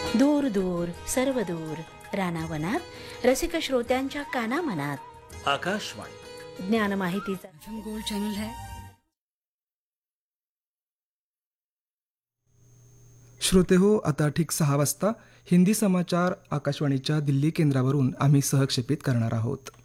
दूर दूर सर्व दूर रानावनात रसिक श्रोत्यांच्या कानामनात आकाशवाणी ज्ञान माहितीचा गोल्ड चैनल है. श्रोते हो, आता ठीक 6 वाजता हिंदी समाचार आकाशवाणीच्या दिल्ली केंद्रावरून आम्ही सहक्षेपित करणार आहोत.